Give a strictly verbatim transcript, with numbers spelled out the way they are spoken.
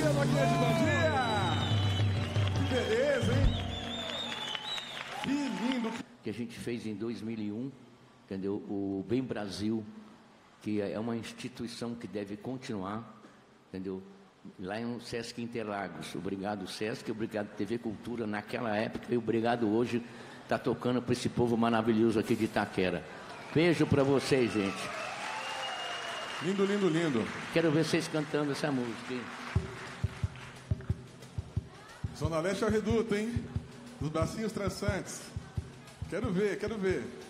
bom dia, bom dia! Que beleza, hein? Que lindo! Que a gente fez em dois mil e um, entendeu? O Bem Brasil, que é uma instituição que deve continuar, entendeu? Lá em Sesc Interlagos. Obrigado, Sesc, obrigado T V Cultura naquela época e obrigado hoje tá tocando para esse povo maravilhoso aqui de Itaquera. Beijo para vocês, gente. Lindo, lindo, lindo. Quero ver vocês cantando essa música, hein? Zona Leste é o reduto, hein? Dos bracinhos traçantes. Quero ver, quero ver.